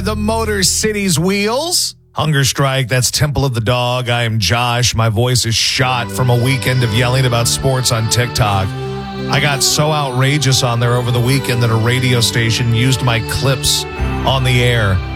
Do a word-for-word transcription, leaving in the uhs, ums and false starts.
the Motor City's wheels. Hunger Strike, that's Temple of the Dog. I am Josh. My voice is shot from a weekend of yelling about sports on TikTok. I got so outrageous on there over the weekend that a radio station used my clips on the air.